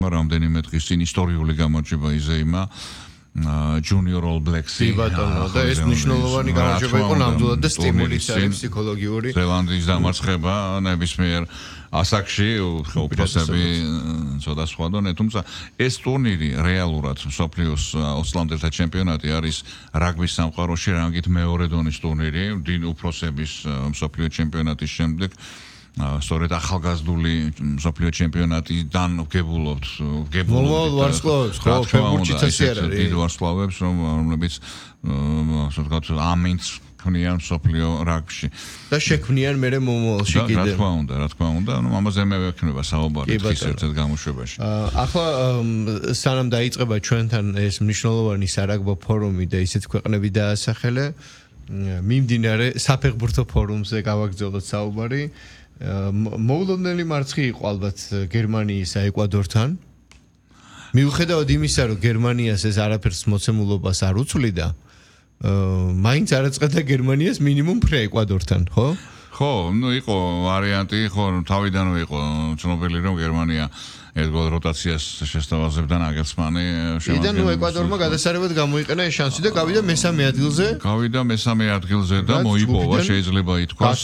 რამდენიმე დღის წინ ისტორიული გამარჯვება იზეიმა Junior All Blacks-ი. და ეს მნიშვნელოვანი გამარჯვება იყო ნამდვილად და სტიმულიც არის ფსიქოლოგიური. ზელანდიის დამარცხება ნებისმიერ ასაკში უფროსები ცოტა სხვა დონე, თუმცა ეს ტურნირი რეალურად მსოფლიოს 20-ლამდელთა ჩემპიონატი არის რაგბის სამყაროში რანგით მეორე დონის ტურნირი, უფროსების მსოფლიო ჩემპიონატის შემდეგ. სწორედ ახალგაზრდული მსოფლიო ჩემპიონატიდან ვგებულობთ ვარსკვლავებს ხო ფეხბურთში თასი არ არის დიდ ვარსკვლავებს რომლებიც ასე ვთქვათ ამინც ქმნიან მსოფლიო რაგბში და შექმნიან მე მომავალში კიდე რა თქმა უნდა ამაზე მე ვექნება საუბარი დღის ერთ-ერთ გამოშვებაში ახლა სანამ დაიწყება ჩვენთან ეს მნიშვნელოვანი სარაგბო ფორუმი და ისეთ ქვეყნები დაასახელე მიმდინარე საფეხბურთო ფორუმზე გავაგრძელოთ საუბარი მოულოდნელი მარცხი იყო ალბათ გერმანიის ეკვადორთან. მიუხედავად იმისა, რომ გერმანიას ეს არაფერს მოცემულობას არ უწვლიდა, მაინც არ აწყდა გერმანიას მინიმუმ ფრე ეკვადორთან, ხო? ხო, იყო ვარიანტი, ხო, თავიდანვე იყო ცნობილი რომ გერმანია ერთგვარ როტაციას შესთავაზებდა ნაგელსმანი შემდგომ ეკვადორმა გადასარევად გამოიყენა ეს შანსი და გავიდა მესამე ადგილზე. გავიდა მესამე ადგილზე და მოიპოვა შეიძლება ითქვას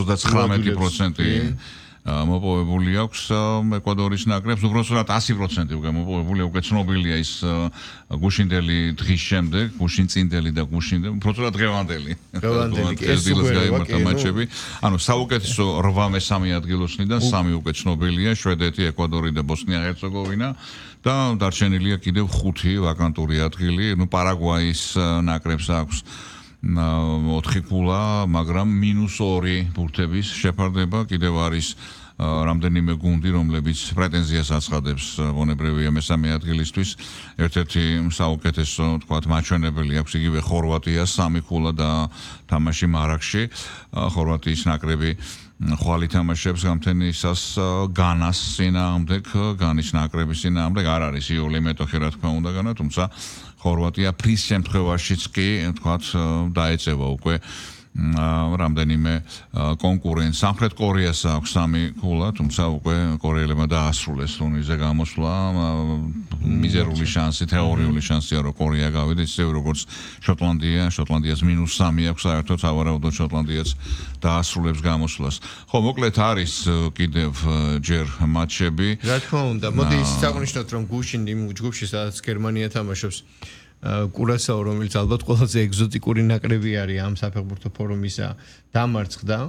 99% მოპოვებული აქვს ეკვადორის ნაკრებს, უბრალოდ 100% უკვე მოპოვებული, უკვე ცნობილია ის გუშინდელი დღის შემდეგ, გუშინწინდელი და გუშინდელი, უბრალოდ დღევანდელი. ეს გაიმართა მატჩები. ანუ საუკეთესო 8 მესამე ადგილოსნიდან 3 უკვე ცნობილია, შვედეთი, ეკვადორი და ბოსნია-ჰერცეგოვინა და დარჩენილია კიდევ 5 ვაკანტური ადგილი, პარაგვაის ნაკრებს აქვს 4 ქულა, მაგრამ -2 ბურთების შეფარდება, კიდევ არის რამდენიმე გუნდი, რომლებიც პრეტენზიას აცხადებს ბუნებრივია მესამე ადგილისთვის. ერთ-ერთი საუკეთესო, თქვათ, მაჩვენებელი აქვს იგივე ხორვატიას 3 ქულა და თამაში მარაკში. ხორვატიის ნაკრები ხვალ ითამაშებს გამთენისას განას წინააღმდეგ, განის ნაკრების წინააღმდეგ არ არის იოლი მეტოხი რა თქმა უნდა განა, თუმცა ხორვატია ფრის შემთხვევაშიც კი, თქვათ, დაეწევა უკვე რამდენიმე კონკურენტს. სამხრეთ კორეას აქვს 3 ქულა, თუმცა უკვე კორეელებმა დაასრულეს ტურნირზე გამოსვლა. მიზერული შანსი, თეორიული შანსია, რომ კორეა გავიდეს, ისე როგორც შოტლანდიას -3 აქვს საერთოდ, ავარაუდოდ შოტლანდიაც დაასრულებს გამოსვლას. ხო, მოკლედ არის კიდევ ჯერ მატჩები. რა თქმა უნდა, მოდი ისიც აღნიშნოთ, რომ გუშინ იმ ჯგუფში, სადაც გერმანია თამაშობს კურასაო, რომელიც ალბათ ყველაზე ეგზოტიკური ნაკრები არის ამ საფეხბურთო ფორუმისა, დამარცხდა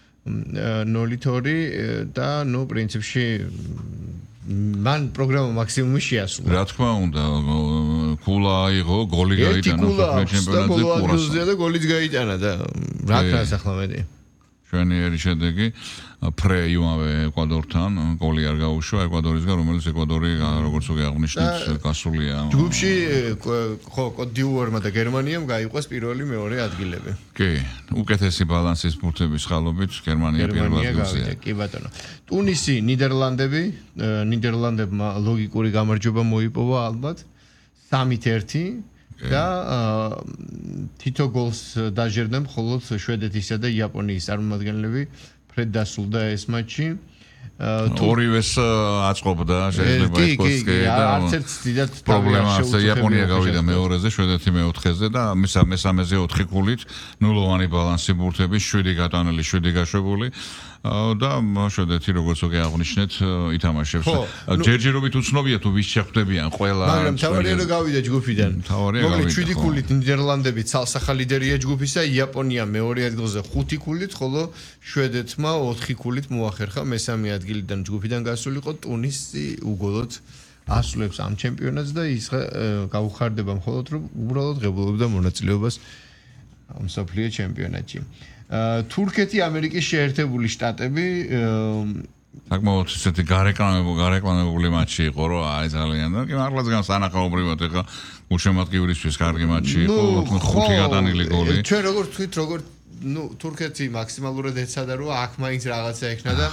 0-2 და ნუ პრინციპში მან პროგრამა მაქსიმუმი შეასრულა. რა თქმა უნდა, ქულა აიღო, გოლი გაიტანა ჩემპიონატზე კურასაო და გოლიც გაიტანა და რა ქრას ახლა მეტი. ჩვენიერი შედეგი ფრე იმავე ეკვადორთან გოლი არ გაუშვა ეკვადორისგან, რომელიც ეკვადორი როგორც უკვე აღნიშნეთ გასულია. ჯგუფში ხო კოტ-დივუარმა და გერმანიამ გაიყვეს პირველი მეორე ადგილები. კი, უკეთესი ბალანსის ბურთების ხალობით გერმანია პირველ ადგილზეა. კი ბატონო. ტუნისი, ნიდერლანდებმა ლოგიკური გამარჯვება მოიპოვა ალბათ 3-1 და თითო გოლს დაჟერდა მხოლოდ შვედეთისა და იაპონიის წარმომადგენლები. ფრედ დასრულდა ეს მატჩი. ორივეს აწყობდა შეიძლება ითქვას კი და არც ერთ დიდად პრობლემაა. იაპონია გავიდა მეორეზე, შვედეთი მეოთხეზე და მესამეზე 4 ქულით, ნულოვანი ბალანსი ბურთების, 7 გატანილი, 7 გაშვებული. და შვედეთი როგორც უკვე აღნიშნეთ ითამაშებს. ჯერჯერობით უცნობია თუ ვის შეხვდებიან ყველა. მაგრამ თავარია რომ გავიდა ჯგუფიდან. მოკლედ 7 ქულით ნიდერლანდები ცალსახა ლიდერია ჯგუფისა, იაპონია მეორე ადგილზე 5 ქულით, ხოლო შვედეთმა 4 ქულით მოახერხა მესამე ადგილიდან ჯგუფიდან გასულიყო. ტუნისი უგოლოდ ასრულებს ამ ჩემპიონატს და ის გაუხარდება მხოლოდ რომ უბრალოდ ღებულობდა მონაწილეობას მსოფლიო ჩემპიონატში. თურქეთი, ამერიკის შეერთებული შტატები საკმაოდ ისეთი გარეკლამებული მატჩი იყო, რომ აი ძალიან და მართლაც განსანახაობრივად ეხა გულშემატკივრისთვის კარგი მატჩი იყო, 5 გატანილი გოლი. ჩვენ როგორ თქვით, თურქეთი მაქსიმალურად ეცადა, რომ აქ მაინც რაღაცა ექნა და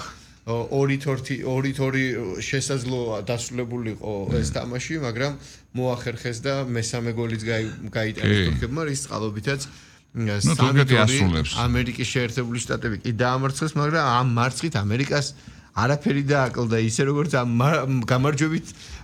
2-2 შესაძლოა დასრულებულიყო ეს თამაში, მაგრამ მოახერხეს და მესამე გოლიც გაიტანეს თურქებმა, რის წყალობითაც თურქეთი ასრულებს. ამერიკის შეერთებული შტატები კი დაამარცხეს, მაგრამ ამ მარცხით ამერიკას არაფერი დააკლდა ისე როგორც ამ გამარჯვებით